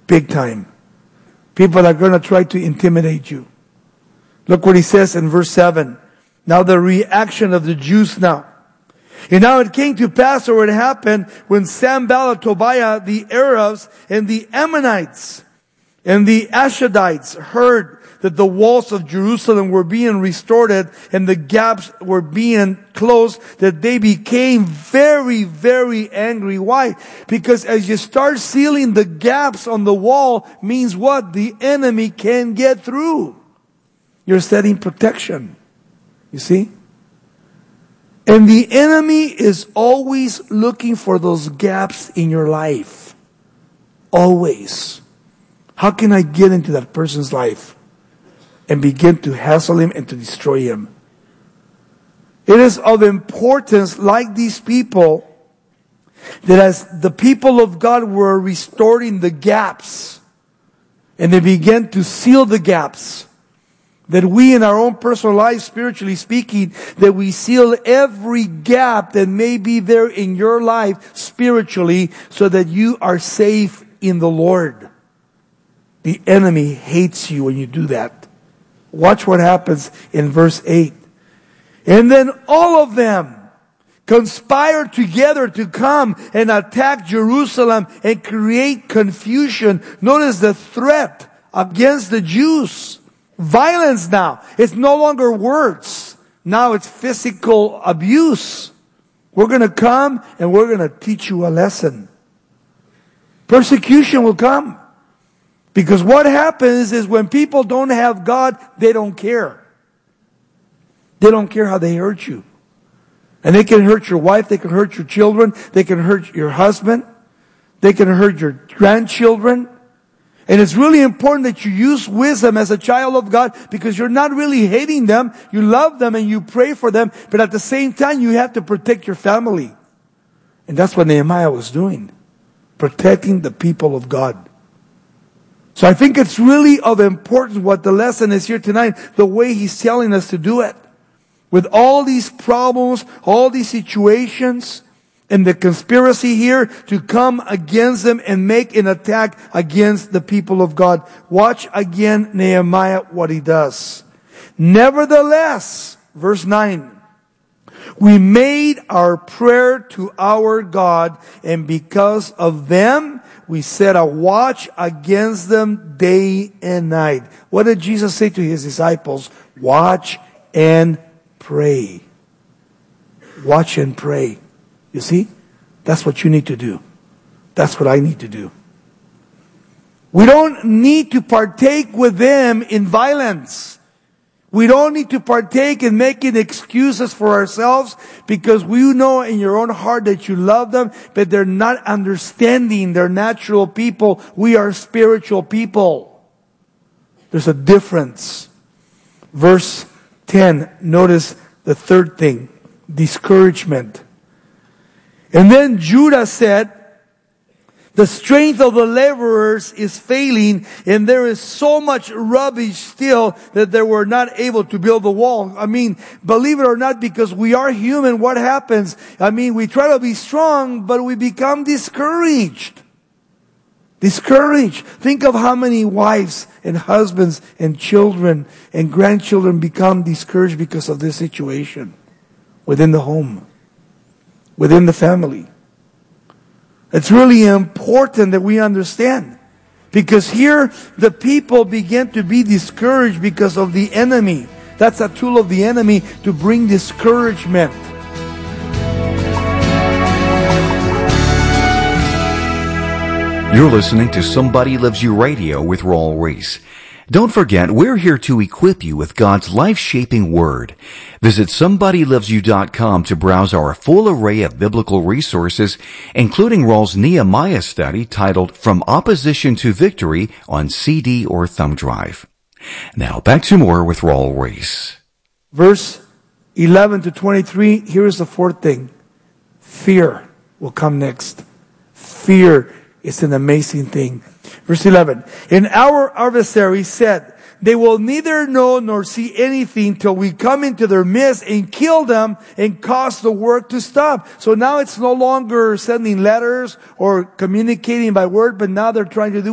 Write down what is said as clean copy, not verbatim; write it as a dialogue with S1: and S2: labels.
S1: Big time. People are going to try to intimidate you. Look what he says in verse 7. Now the reaction of the Jews now. And now it came to pass, or it happened, when Sanballat, Tobiah, the Arabs, and the Ammonites, and the Ashdodites heard that the walls of Jerusalem were being restored and the gaps were being closed, that they became very, very angry. Why? Because as you start sealing the gaps on the wall, means what? The enemy can get through. You're setting protection. You see? And the enemy is always looking for those gaps in your life. Always. How can I get into that person's life and begin to hassle him and to destroy him? It is of importance, like these people, that as the people of God were restoring the gaps and they began to seal the gaps, that we in our own personal lives, spiritually speaking, that we seal every gap that may be there in your life spiritually so that you are safe in the Lord. The enemy hates you when you do that. Watch what happens in verse 8. And then all of them conspired together to come and attack Jerusalem and create confusion. Notice the threat against the Jews. Violence now. It's no longer words. Now it's physical abuse. We're going to come and we're going to teach you a lesson. Persecution will come. Because what happens is when people don't have God, they don't care. They don't care how they hurt you. And they can hurt your wife, they can hurt your children, they can hurt your husband, they can hurt your grandchildren. And it's really important that you use wisdom as a child of God, because you're not really hating them. You love them and you pray for them. But at the same time, you have to protect your family. And that's what Nehemiah was doing. Protecting the people of God. So I think it's really of importance what the lesson is here tonight. The way he's telling us to do it. With all these problems, all these situations, and the conspiracy here to come against them and make an attack against the people of God. Watch again Nehemiah what he does. Nevertheless, verse 9, we made our prayer to our God, and because of them, we set a watch against them day and night. What did Jesus say to his disciples? Watch and pray. Watch and pray. You see? That's what you need to do. That's what I need to do. We don't need to partake with them in violence. We don't need to partake in making excuses for ourselves, because we know in your own heart that you love them, but they're not understanding. They're natural people. We are spiritual people. There's a difference. Verse 10, notice the third thing, discouragement. And then Judah said, the strength of the laborers is failing, and there is so much rubbish still that they were not able to build the wall. I mean, believe it or not, because we are human, what happens? I mean, we try to be strong, but we become discouraged. Discouraged. Think of how many wives and husbands and children and grandchildren become discouraged because of this situation within the home, within the family. It's really important that we understand. Because here, the people begin to be discouraged because of the enemy. That's a tool of the enemy to bring discouragement.
S2: You're listening to Somebody Loves You Radio with Raul Ries. Don't forget, we're here to equip you with God's life-shaping Word. Visit SomebodyLovesYou.com to browse our full array of biblical resources, including Raul's Nehemiah study titled From Opposition to Victory on CD or thumb drive. Now, back to more with Raul Ries.
S1: Verse 11 to 23, here's the fourth thing. Fear will come next. Fear is an amazing thing. Verse 11, and our adversary said, they will neither know nor see anything till we come into their midst and kill them and cause the work to stop. So now it's no longer sending letters or communicating by word, but now they're trying to do